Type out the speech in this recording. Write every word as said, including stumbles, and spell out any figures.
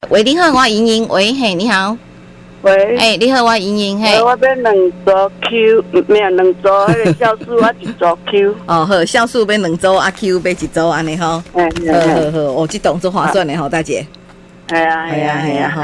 喂，你好，我莹莹，喂，嘿，你好， 喂， 哎，你好，我莹莹，嘿， 我要两组 Q， 没有两组，那个酵素我一组 Q。 哦，好，酵素买两组，啊 Q 买一组，安尼吼， 哎， 好好好，哦，这动作划算的吼，大姐， 系啊，系啊，系啊。